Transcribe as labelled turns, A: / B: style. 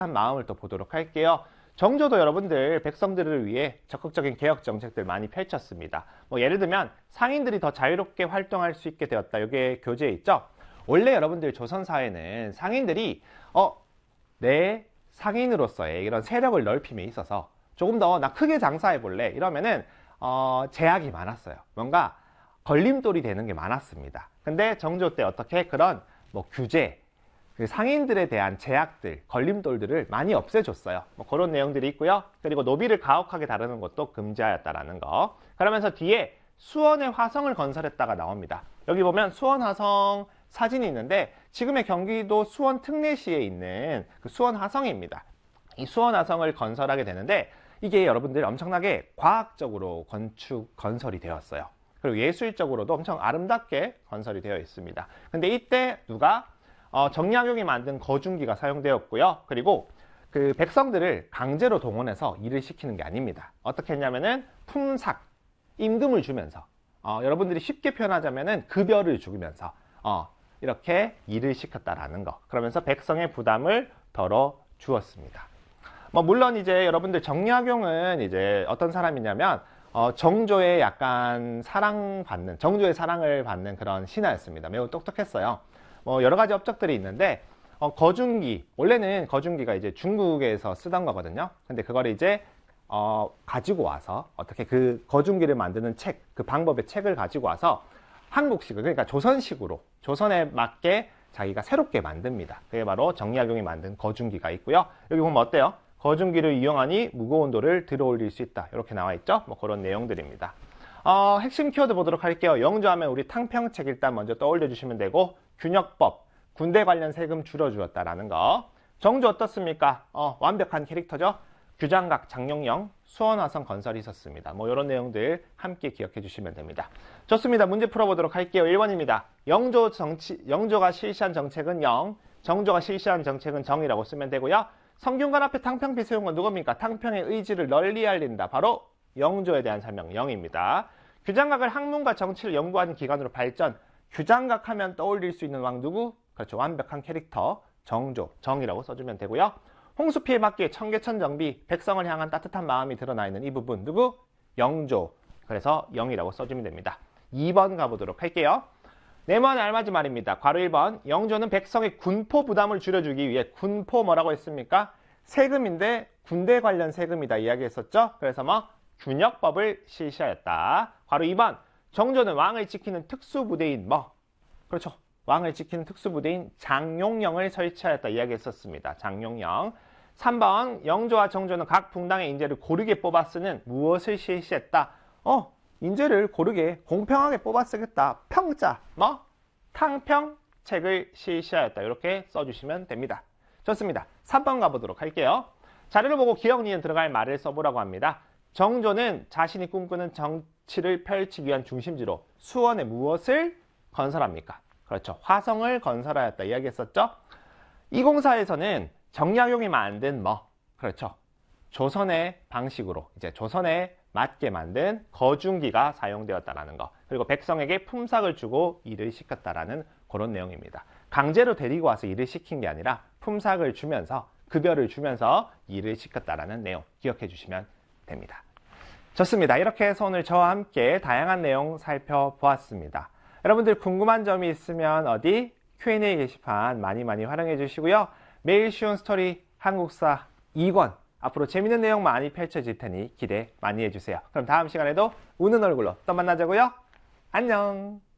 A: 마음을 또 보도록 할게요. 정조도 여러분들 백성들을 위해 적극적인 개혁 정책들 많이 펼쳤습니다. 예를 들면 상인들이 더 자유롭게 활동할 수 있게 되었다. 이게 교재에 있죠. 원래 여러분들 조선 사회는 상인들이 내 상인으로서의 이런 세력을 넓힘에 있어서 조금 더 나 크게 장사해 볼래 이러면은 제약이 많았어요. 뭔가 걸림돌이 되는 게 많았습니다. 근데 정조 때 어떻게 그런 규제, 그 상인들에 대한 제약들, 걸림돌들을 많이 없애줬어요. 그런 내용들이 있고요. 그리고 노비를 가혹하게 다루는 것도 금지하였다라는 거. 그러면서 뒤에 수원의 화성을 건설했다가 나옵니다. 여기 보면 수원 화성 사진이 있는데 지금의 경기도 수원 특례시에 있는 그 수원 화성입니다. 이 수원 화성을 건설하게 되는데 이게 여러분들 엄청나게 과학적으로 건설이 되었어요. 그리고 예술적으로도 엄청 아름답게 건설이 되어 있습니다. 근데 이때 누가 정약용이 만든 거중기가 사용되었고요. 그리고 그 백성들을 강제로 동원해서 일을 시키는 게 아닙니다. 어떻게 했냐면은 품삭, 임금을 주면서 여러분들이 쉽게 표현하자면은 급여를 주면서 이렇게 일을 시켰다라는 거. 그러면서 백성의 부담을 덜어 주었습니다. 물론 이제 여러분들 정약용은 이제 어떤 사람이냐면 정조의 약간 정조의 사랑을 받는 그런 신하였습니다. 매우 똑똑했어요. 여러 가지 업적들이 있는데 거중기, 원래는 거중기가 이제 중국에서 쓰던 거거든요. 근데 그걸 이제 가지고 와서 어떻게 그 거중기를 만드는 책, 그 방법의 책을 가지고 와서 한국식으로, 그러니까 조선식으로, 조선에 맞게 자기가 새롭게 만듭니다. 그게 바로 정약용이 만든 거중기가 있고요. 여기 보면 어때요? 거중기를 이용하니 무거운 돌을 들어 올릴 수 있다. 이렇게 나와 있죠? 그런 내용들입니다. 핵심 키워드 보도록 할게요. 영조하면 우리 탕평책 일단 먼저 떠올려 주시면 되고, 균역법, 군대 관련 세금 줄여주었다라는 거. 정조 어떻습니까? 완벽한 캐릭터죠? 규장각, 장룡영, 수원화성 건설이 있었습니다. 이런 내용들 함께 기억해 주시면 됩니다. 좋습니다. 문제 풀어보도록 할게요. 1번입니다. 영조가 실시한 정책은 영, 정조가 실시한 정책은 정이라고 쓰면 되고요. 성균관 앞에 탕평비 세운 건 누굽니까? 탕평의 의지를 널리 알린다. 바로 영조에 대한 설명 영입니다. 규장각을 학문과 정치를 연구하는 기관으로 발전. 규장각 하면 떠올릴 수 있는 왕 누구? 그렇죠. 완벽한 캐릭터 정조, 정이라고 써주면 되고요. 홍수 피해 막기 청계천 정비, 백성을 향한 따뜻한 마음이 드러나 있는 이 부분 누구? 영조. 그래서 영이라고 써주면 됩니다. 2번 가보도록 할게요. 네모안에 알맞은 말입니다. 괄호 1번. 영조는 백성의 군포 부담을 줄여주기 위해 군포 뭐라고 했습니까? 세금인데 군대 관련 세금이다 이야기했었죠. 그래서 균역법을 실시하였다. 괄호 2번. 정조는 왕을 지키는 특수부대인 그렇죠. 왕을 지키는 특수부대인 장룡영을 설치하였다 이야기했었습니다. 장룡영. 3번. 영조와 정조는 각 붕당의 인재를 고르게 뽑아 쓰는 무엇을 실시했다? 인재를 고르게 공평하게 뽑아 쓰겠다. 평자, 탕평책을 실시하였다. 이렇게 써주시면 됩니다. 좋습니다. 3번 가보도록 할게요. 자료를 보고 기억, 니은 들어갈 말을 써보라고 합니다. 정조는 자신이 꿈꾸는 정치를 펼치기 위한 중심지로 수원에 무엇을 건설합니까? 그렇죠. 화성을 건설하였다 이야기했었죠. 이 공사에서는 정약용이 만든 그렇죠. 조선의 방식으로 이제 조선에 맞게 만든 거중기가 사용되었다는 거. 그리고 백성에게 품삯을 주고 일을 시켰다라는 그런 내용입니다. 강제로 데리고 와서 일을 시킨 게 아니라 품삯을 주면서 급여를 주면서 일을 시켰다라는 내용 기억해 주시면 됩니다. 좋습니다. 이렇게 해서 오늘 저와 함께 다양한 내용 살펴보았습니다. 여러분들 궁금한 점이 있으면 어디 Q&A 게시판 많이 활용해 주시고요. 매일 쉬운 스토리 한국사 2권 앞으로 재밌는 내용 많이 펼쳐질 테니 기대 많이 해주세요. 그럼 다음 시간에도 우는 얼굴로 또 만나자고요. 안녕.